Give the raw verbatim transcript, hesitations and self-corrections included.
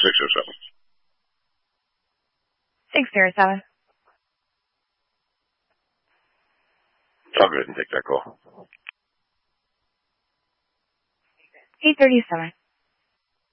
six or seven? Six zero seven. I'll go ahead and take that call. Eight thirty seven.